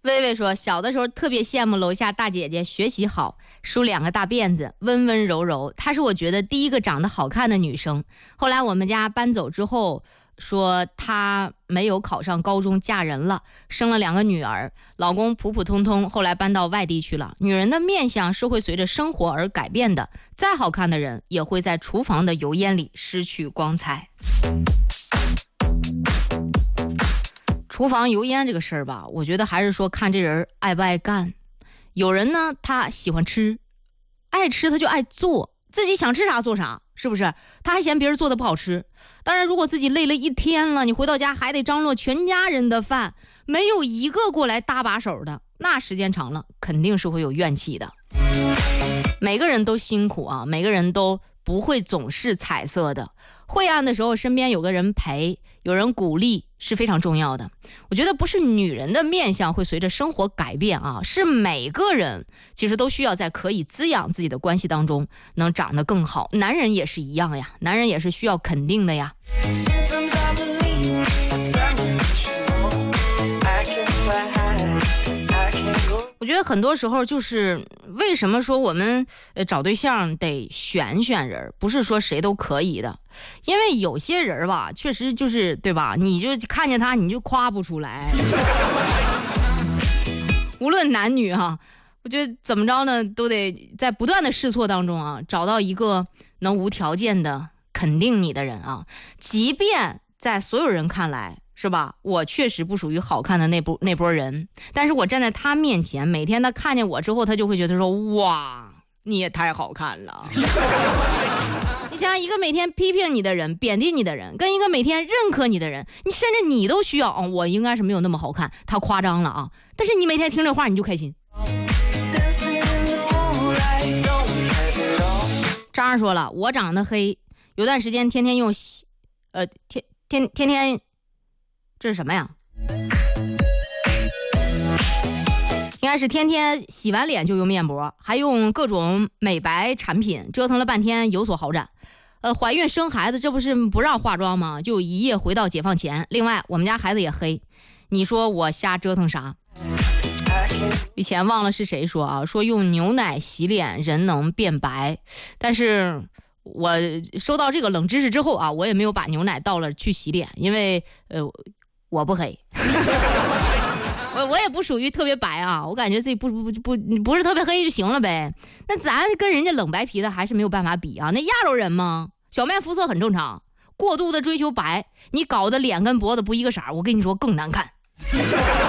薇薇说，小的时候特别羡慕楼下大姐姐学习好，梳2个大辫子，温温柔柔。她是我觉得第一个长得好看的女生。后来我们家搬走之后，说她没有考上高中，嫁人了，生了2个女儿，老公普普通通，后来搬到外地去了。女人的面相是会随着生活而改变的，再好看的人也会在厨房的油烟里失去光彩。厨房油烟这个事儿吧，我觉得还是说看这人爱不爱干。有人呢，他喜欢吃，爱吃他就爱做，自己想吃啥做啥，是不是？他还嫌别人做的不好吃。当然，如果自己累了一天了，你回到家还得张罗全家人的饭，没有一个过来搭把手的，那时间长了肯定是会有怨气的。每个人都辛苦啊，每个人都不会总是彩色的。晦暗的时候，身边有个人陪，有人鼓励是非常重要的。我觉得不是女人的面相会随着生活改变啊，是每个人其实都需要在可以滋养自己的关系当中能长得更好。男人也是一样呀，男人也是需要肯定的呀。我觉得很多时候就是为什么说我们找对象得选人，不是说谁都可以的。因为有些人吧，确实就是对吧，你就看见他你就夸不出来。无论男女啊，我觉得怎么着呢，都得在不断的试错当中啊，找到一个能无条件的肯定你的人啊。即便在所有人看来是吧，我确实不属于好看的那波人，但是我站在他面前，每天他看见我之后，他就会觉得说，哇，你也太好看了。你想想，一个每天批评你的人，贬低你的人，跟一个每天认可你的人，你甚至你都需要我应该是没有那么好看，他夸张了啊，但是你每天听这话你就开心。张二说了，我长得黑，有段时间天天用天天这是什么呀？应该是天天洗完脸就用面膜，还用各种美白产品，折腾了半天有所好转。怀孕生孩子这不是不让化妆吗？就一夜回到解放前。另外我们家孩子也黑，你说我瞎折腾啥？以前忘了是谁说啊，说用牛奶洗脸人能变白，但是我收到这个冷知识之后啊，我也没有把牛奶倒了去洗脸，因为我不黑。我也不属于特别白啊，我感觉自己不是特别黑就行了呗。那咱跟人家冷白皮的还是没有办法比啊，那亚洲人嘛，小麦肤色很正常，过度的追求白，你搞得脸跟脖子不一个色，我跟你说更难看。